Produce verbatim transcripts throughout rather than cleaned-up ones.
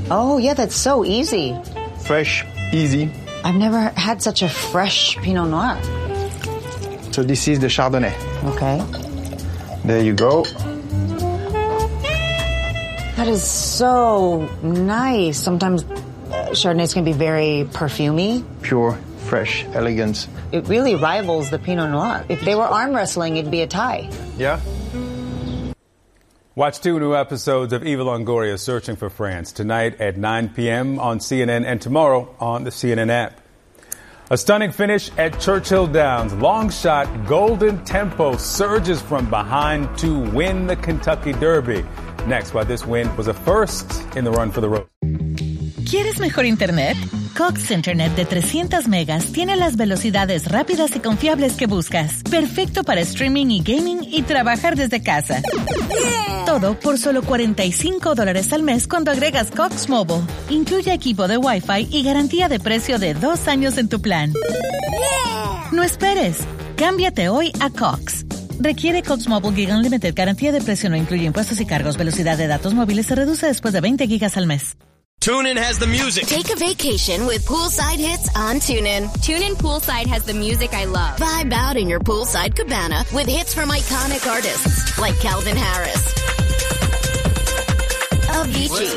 Oh, yeah, that's so easy. Fresh, easy. I've never had such a fresh Pinot Noir. So this is the Chardonnay. Okay. There you go. That is so nice. Sometimes uh, Chardonnays can be very perfumey. Pure, fresh, elegant. It really rivals the Pinot Noir. If they were arm wrestling, it'd be a tie. Yeah. Watch two new episodes of Eva Longoria Searching for France tonight at nine p.m. on C N N and tomorrow on the C N N app. A stunning finish at Churchill Downs. Long shot Golden Tempo surges from behind to win the Kentucky Derby. Next, why this win was a first in the run for the road. ¿Quieres mejor internet? Cox Internet de trescientas megas tiene las velocidades rápidas y confiables que buscas. Perfecto para streaming y gaming y trabajar desde casa. Yeah. Todo por solo cuarenta y cinco dólares al mes cuando agregas Cox Mobile. Incluye equipo de Wi-Fi y garantía de precio de dos años en tu plan. Yeah. No esperes. Cámbiate hoy a Cox. Requiere Cox Mobile Gig Unlimited. Garantía de precio no incluye impuestos y cargos. Velocidad de datos móviles se reduce después de veinte gigas al mes. TuneIn has the music. Take a vacation with poolside hits on TuneIn. TuneIn Poolside has the music I love. Vibe out in your poolside cabana with hits from iconic artists like Calvin Harris, Avicii,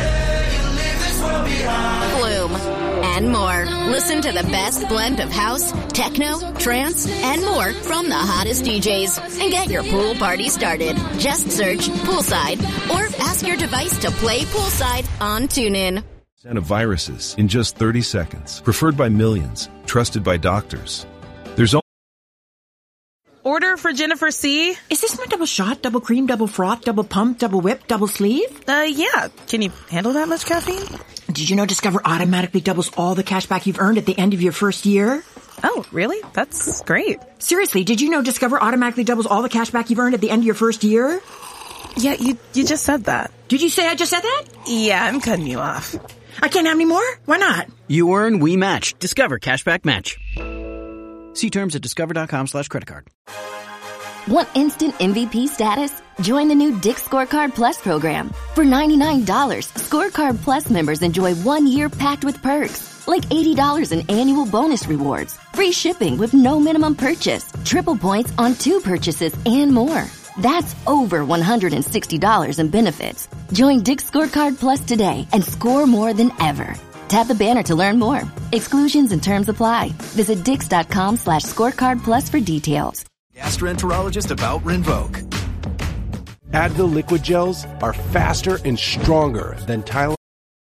Flume, and more. Listen to the best blend of house, techno, trance, and more from the hottest D Js. And get your pool party started. Just search Poolside or ask your device to play Poolside on TuneIn. Of viruses in just thirty seconds. Preferred by millions. Trusted by doctors. There's only Order for Jennifer C. Is this my double shot, double cream, double froth, double pump, double whip, double sleeve? Uh, yeah. Can you handle that much caffeine? Did you know Discover automatically doubles all the cash back you've earned at the end of your first year? Oh, really? That's great. Seriously, did you know Discover automatically doubles all the cash back you've earned at the end of your first year? Yeah, you you just said that. Did you say I just said that? Yeah, I'm cutting you off. I can't have any more? Why not? You earn, we match. Discover Cashback Match. See terms at discover.com slash credit card. Want instant M V P status? Join the new Dick's Scorecard Plus program. For ninety-nine dollars, Scorecard Plus members enjoy one year packed with perks, like eighty dollars in annual bonus rewards, free shipping with no minimum purchase, triple points on two purchases, and more. That's over one hundred sixty dollars in benefits. Join Dick's Scorecard Plus today and score more than ever. Tap the banner to learn more. Exclusions and terms apply. Visit dix.com slash scorecard plus for details. Gastroenterologist about Rinvoq. Advil liquid gels are faster and stronger than Tylenol.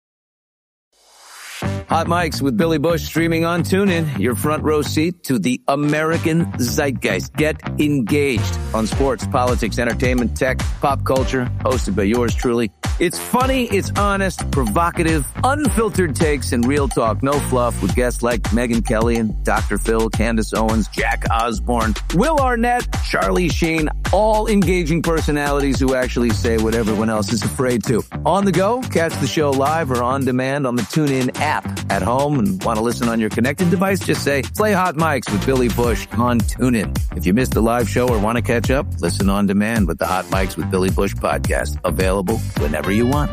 Hot Mics with Billy Bush streaming on TuneIn. Your front row seat to the American zeitgeist. Get engaged on sports, politics, entertainment, tech, pop culture. Hosted by yours truly. It's funny, it's honest, provocative, unfiltered takes, and real talk. No fluff with guests like Megyn Kelly and Doctor Phil, Candace Owens, Jack Osborne, Will Arnett, Charlie Sheen. All engaging personalities who actually say what everyone else is afraid to. On the go, catch the show live or on demand on the TuneIn app. At home and want to listen on your connected device, just say, play Hot Mics with Billy Bush on TuneIn. If you missed the live show or want to catch up, listen on demand with the Hot Mics with Billy Bush podcast. Available whenever you want.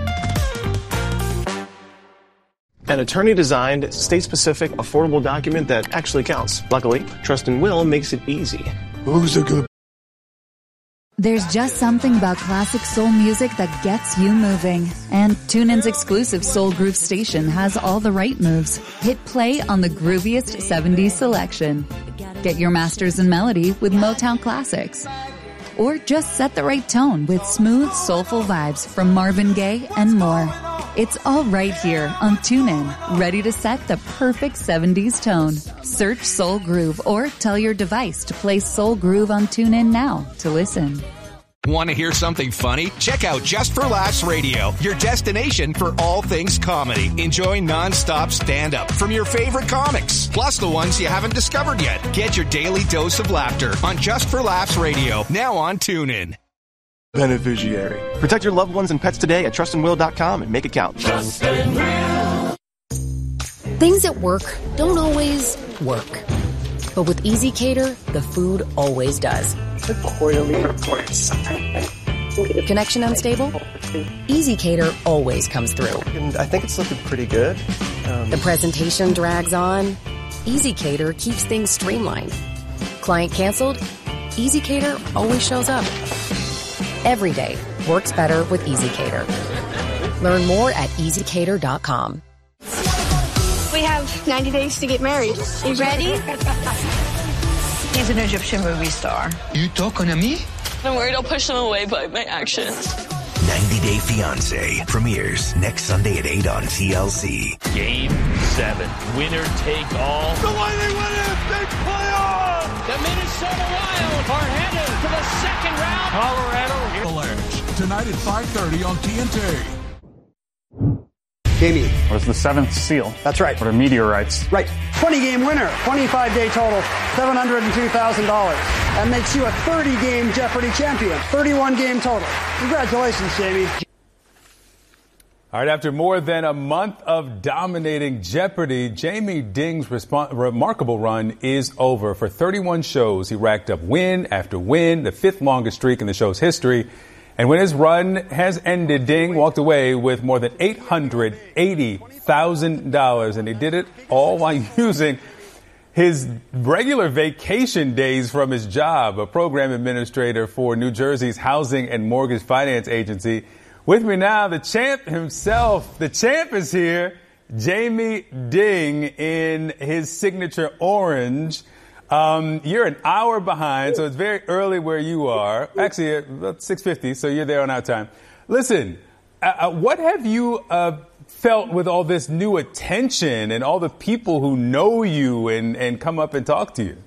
An attorney-designed, state-specific, affordable document that actually counts. Luckily, Trust and Will makes it easy. Who's a good... There's just something about classic soul music that gets you moving. And TuneIn's exclusive Soul Groove station has all the right moves. Hit play on the grooviest seventies selection. Get your masters in melody with Motown classics. Or just set the right tone with smooth, soulful vibes from Marvin Gaye and more. It's all right here on TuneIn, ready to set the perfect seventies tone. Search Soul Groove or tell your device to play Soul Groove on TuneIn now to listen. Want to hear something funny? Check out Just for Laughs Radio, your destination for all things comedy. Enjoy non-stop stand-up from your favorite comics, plus the ones you haven't discovered yet. Get your daily dose of laughter on Just for Laughs Radio, now on TuneIn. Beneficiary. Protect your loved ones and pets today at trust and will dot com and make it count. Trust and Will. Things at work don't always work. But with EasyCater, the food always does. The quarterly reports. Connection unstable? EasyCater always comes through. And I think it's looking pretty good. Um, The presentation drags on? EasyCater keeps things streamlined. Client canceled? EasyCater always shows up. Every day works better with EasyCater. Learn more at easy cater dot com. We have ninety days to get married. You ready? He's an Egyptian movie star. You talking to me? I'm worried I'll push him away by my actions. ninety day fiancé premieres next Sunday at eight on T L C. Game seven. Winner take all. The way they win it, they play on! The Minnesota Wild are headed to the second round. Colorado Avalanche. Tonight at five thirty on T N T. Jamie. Was the seventh seal. That's right. What are meteorites? Right. twenty game winner. twenty-five day total. seven hundred two thousand dollars. That makes you a thirty game Jeopardy champion. thirty-one game total. Congratulations, Jamie. All right, after more than a month of dominating Jeopardy, Jamie Ding's resp- remarkable run is over. For thirty-one shows, he racked up win after win, the fifth longest streak in the show's history. And when his run has ended, Ding walked away with more than eight hundred eighty thousand dollars, and he did it all while using his regular vacation days from his job, a program administrator for New Jersey's Housing and Mortgage Finance Agency. With me now, the champ himself. The champ is here, Jamie Ding, in his signature orange. Um, you're an hour behind, so it's very early where you are. Actually, about six fifty, so you're there on our time. Listen, uh, what have you uh, felt with all this new attention and all the people who know you and, and come up and talk to you?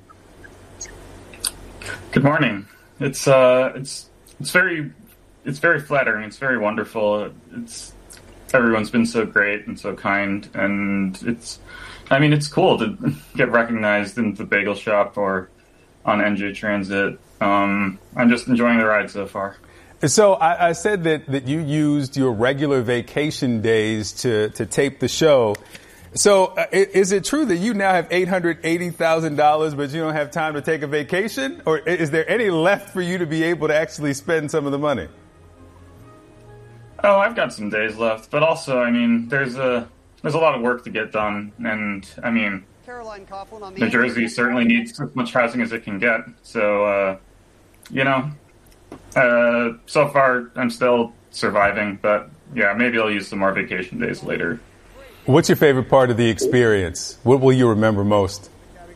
Good morning. It's uh, it's it's very it's very flattering. It's very wonderful. It's everyone's been so great and so kind, and it's. I mean, it's cool to get recognized in the bagel shop or on N J Transit. Um, I'm just enjoying the ride so far. So I, I said that, that you used your regular vacation days to, to tape the show. So uh, is it true that you now have eight hundred eighty thousand dollars, but you don't have time to take a vacation? Or is there any left for you to be able to actually spend some of the money? Oh, I've got some days left. But also, I mean, there's a... There's a lot of work to get done, and, I mean, New Jersey certainly needs as much housing as it can get. So, uh, you know, uh, so far I'm still surviving, but, yeah, maybe I'll use some more vacation days later. What's your favorite part of the experience? What will you remember most?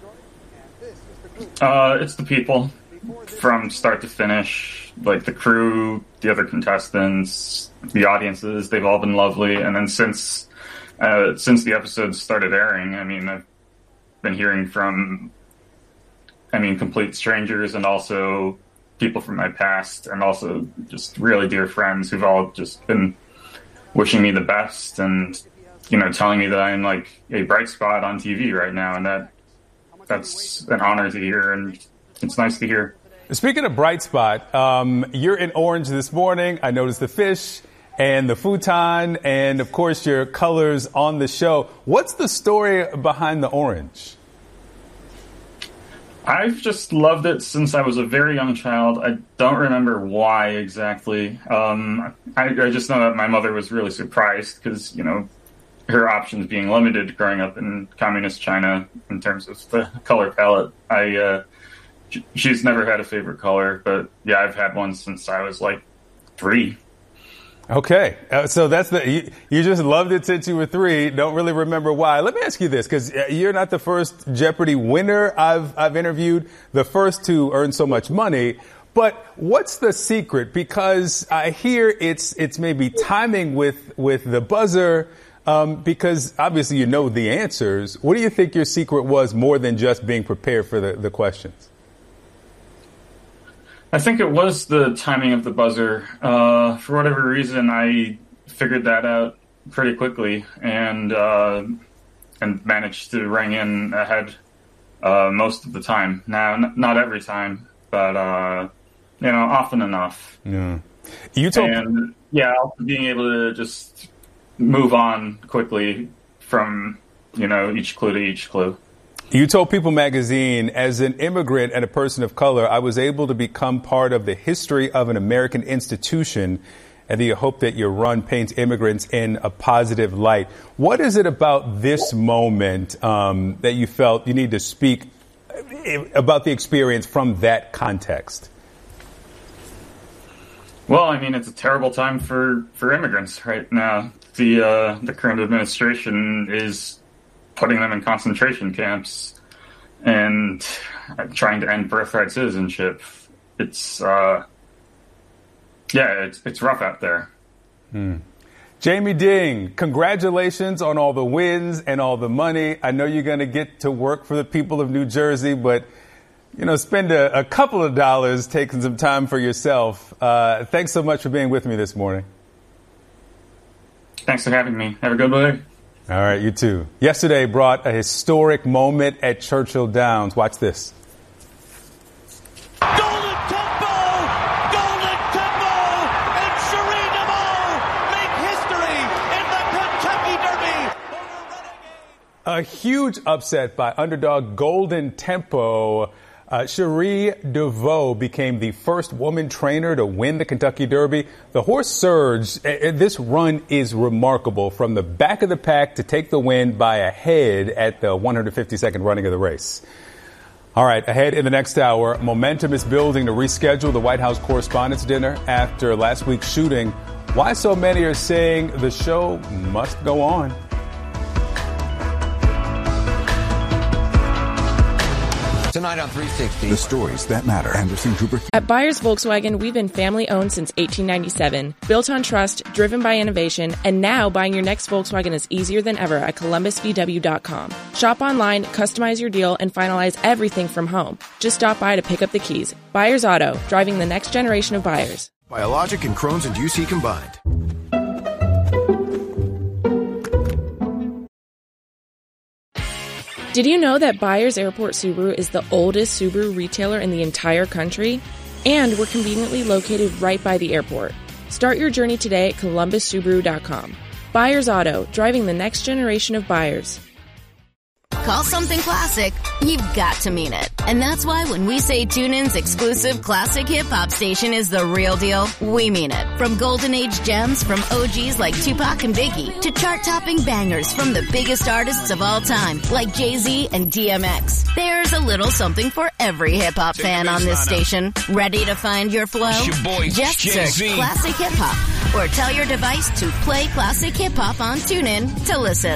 Uh, it's the people from start to finish, like the crew, the other contestants, the audiences. They've all been lovely, and then since... Uh, since the episodes started airing, I mean, I've been hearing from, I mean, complete strangers and also people from my past and also just really dear friends who've all just been wishing me the best and, you know, telling me that I'm like a bright spot on T V right now. And that that's an honor to hear, and it's nice to hear. Speaking of bright spot, um, you're in orange this morning. I noticed the fish and the futon, and of course your colors on the show. What's the story behind the orange? I've just loved it since I was a very young child. I don't remember why exactly. Um, I, I just know that my mother was really surprised because, you know, her options being limited growing up in communist China in terms of the color palette. I uh, she's never had a favorite color, but yeah, I've had one since I was like three. Okay, uh, so that's the you, you just loved it since you were three. Don't really remember why. Let me ask you this, because you're not the first Jeopardy winner I've I've interviewed, the first to earn so much money. But what's the secret? Because I hear it's it's maybe timing with with the buzzer. Um, because obviously you know the answers. What do you think your secret was, more than just being prepared for the, the questions? I think it was the timing of the buzzer. Uh, for whatever reason, I figured that out pretty quickly and uh, and managed to ring in ahead uh, most of the time. Now, n- not every time, but uh, you know, often enough. Yeah. You told and yeah, also being able to just move on quickly from, you know, each clue to each clue. You told People magazine, as an immigrant and a person of color, I was able to become part of the history of an American institution, and you hope that your run paints immigrants in a positive light. What is it about this moment um, that you felt you need to speak about the experience from that context? Well, I mean, it's a terrible time for, for immigrants right now. The uh, the current administration is putting them in concentration camps and trying to end birthright citizenship. It's, uh, yeah, it's it's rough out there. Hmm. Jamie Ding, congratulations on all the wins and all the money. I know you're going to get to work for the people of New Jersey, but, you know, spend a, a couple of dollars taking some time for yourself. Uh, thanks so much for being with me this morning. Thanks for having me. Have a good day. All right, you too. Yesterday brought a historic moment at Churchill Downs. Watch this. Golden Tempo! Golden Tempo! And Cherie DeVaux make history in the Kentucky Derby! A huge upset by underdog Golden Tempo. Uh, Cherie DeVaux became the first woman trainer to win the Kentucky Derby. The horse surged. This run is remarkable, from the back of the pack to take the win by a head at the one hundred fifty-second running of the race. All right, ahead in the next hour, momentum is building to reschedule the White House Correspondents' Dinner after last week's shooting. Why so many are saying the show must go on. Tonight on three sixty. The stories that matter. Anderson Cooper. At Byers Volkswagen, we've been family owned since eighteen ninety-seven. Built on trust, driven by innovation, and now buying your next Volkswagen is easier than ever at Columbus V W dot com. Shop online, customize your deal, and finalize everything from home. Just stop by to pick up the keys. Byers Auto, driving the next generation of buyers. Biologic and Crohn's and U C combined. Did you know that Byers Airport Subaru is the oldest Subaru retailer in the entire country? And we're conveniently located right by the airport. Start your journey today at Columbus Subaru dot com. Byers Auto, driving the next generation of buyers. Call something classic, you've got to mean it. And that's why when we say TuneIn's exclusive classic hip-hop station is the real deal, we mean it. From golden age gems from O Gs like Tupac and Biggie to chart-topping bangers from the biggest artists of all time like Jay-Z and D M X. There's a little something for every hip-hop fan on this station. Ready to find your flow? Your boy, Just Jay-Z. search Classic Hip-Hop or tell your device to play Classic Hip-Hop on TuneIn to listen.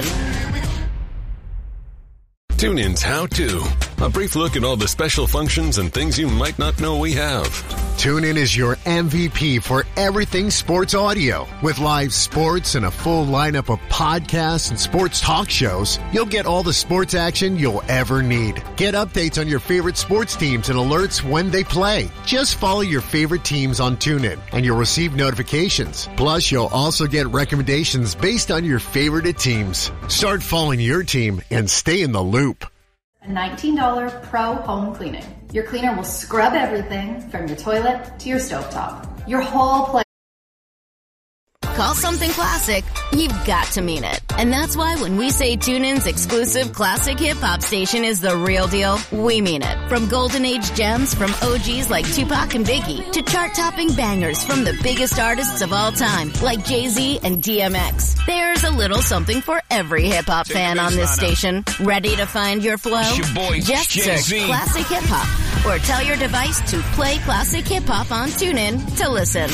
TuneIn's How To. A brief look at all the special functions and things you might not know we have. TuneIn is your M V P for everything sports audio. With live sports and a full lineup of podcasts and sports talk shows, you'll get all the sports action you'll ever need. Get updates on your favorite sports teams and alerts when they play. Just follow your favorite teams on TuneIn and you'll receive notifications. Plus, you'll also get recommendations based on your favorite teams. Start following your team and stay in the loop. A nineteen dollars Pro Home Cleaning. Your cleaner will scrub everything from your toilet to your stovetop. Your whole place. Call something classic, you've got to mean it. And that's why when we say TuneIn's exclusive classic hip-hop station is the real deal, we mean it. From golden age gems from O Gs like Tupac and Biggie to chart-topping bangers from the biggest artists of all time like Jay-Z and D M X. There's a little something for every hip-hop fan on this station. Ready to find your flow? Your boy, Just Jay-Z. search Classic Hip-Hop or tell your device to play Classic Hip-Hop on TuneIn to listen.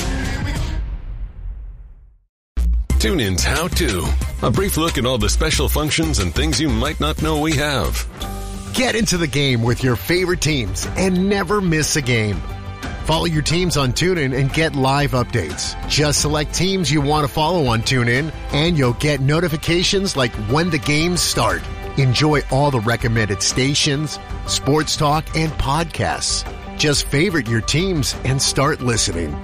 TuneIn's How To. A brief look at all the special functions and things you might not know we have. Get into the game with your favorite teams and never miss a game. Follow your teams on TuneIn and get live updates. Just select teams you want to follow on TuneIn and you'll get notifications like when the games start. Enjoy all the recommended stations, sports talk, and podcasts. Just favorite your teams and start listening.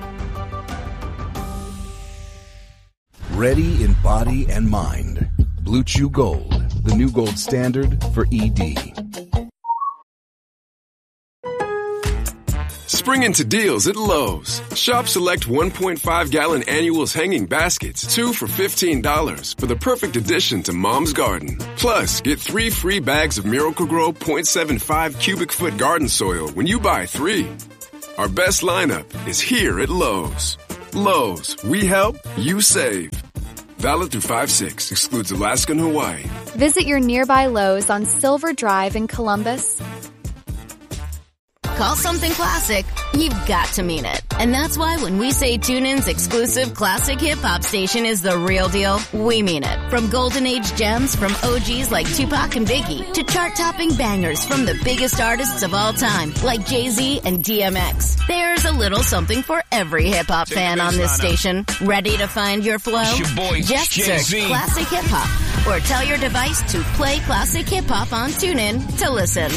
Ready in body and mind. Blue Chew Gold, the new gold standard for E D. Spring into deals at Lowe's. Shop select one point five gallon annuals hanging baskets, two for fifteen dollars for the perfect addition to Mom's garden. Plus, get three free bags of Miracle-Gro point seven five cubic foot garden soil when you buy three. Our best lineup is here at Lowe's. Lowe's, we help, you save. Valid through five six, excludes Alaska and Hawaii. Visit your nearby Lowe's on Silver Drive in Columbus. Call something classic, you've got to mean it. And that's why when we say TuneIn's exclusive classic hip-hop station is the real deal, we mean it. From Golden Age gems from O Gs like Tupac and Biggie to chart-topping bangers from the biggest artists of all time like Jay-Z and D M X. There's a little something for every hip-hop fan on this station. Ready to find your flow? It's your boy, Just Jay-Z. search Classic Hip-Hop or tell your device to play Classic Hip-Hop on TuneIn to listen.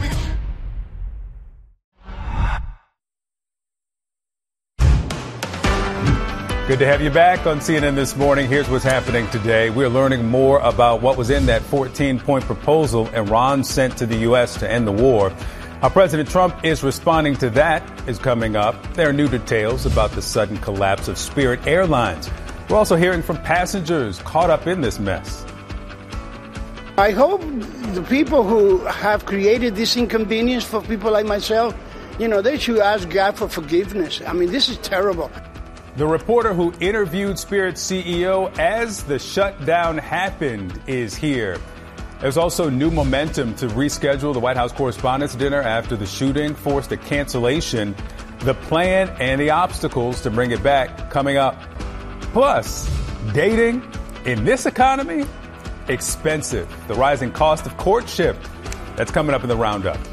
Good to have you back on C N N This Morning. Here's what's happening today. We're learning more about what was in that fourteen-point proposal Iran sent to the U S to end the war. How President Trump is responding to that is coming up. There are new details about the sudden collapse of Spirit Airlines. We're also hearing from passengers caught up in this mess. I hope the people who have created this inconvenience for people like myself, you know, they should ask God for forgiveness. I mean, this is terrible. The reporter who interviewed Spirit's C E O as the shutdown happened is here. There's also new momentum to reschedule the White House Correspondents' Dinner after the shooting forced a cancellation. The plan and the obstacles to bring it back coming up. Plus, dating in this economy, expensive. The rising cost of courtship. That's coming up in the Roundup.